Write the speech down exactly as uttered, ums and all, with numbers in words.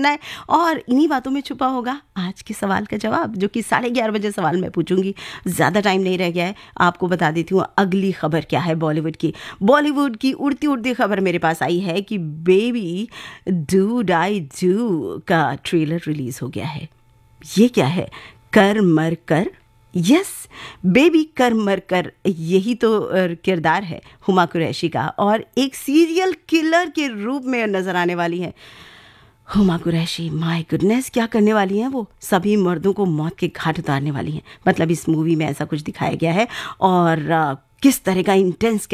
सुनना है और इन्हीं बातों में छुपा होगा आज के सवाल का जवाब, जो कि साढ़े ग्यारह बजे सवाल मैं पूछूंगी। ज़्यादा टाइम नहीं रह गया है, आपको बता देती हूँ अगली खबर क्या है बॉलीवुड की। बॉलीवुड की उड़ती उड़ती खबर मेरे पास आई है कि बेबी डू डाई डू का ट्रेलर रिलीज हो गया है। ये क्या है? कर मर कर, यस बेबी कर मर कर, यही तो किरदार है हुमा कुरैशी का और एक सीरियल किलर के रूप में नजर आने वाली है हुमा कुरैशी। माय गुडनेस, क्या करने वाली हैं वो? सभी मर्दों को मौत के घाट उतारने वाली हैं। मतलब इस मूवी में ऐसा कुछ दिखाया गया है और किस तरह का इंटेंस